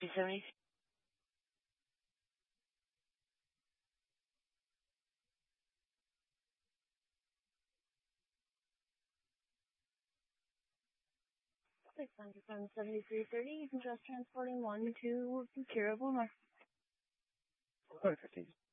70. Six hundred from 7330. You can just transporting one to Kira Boomer. 150.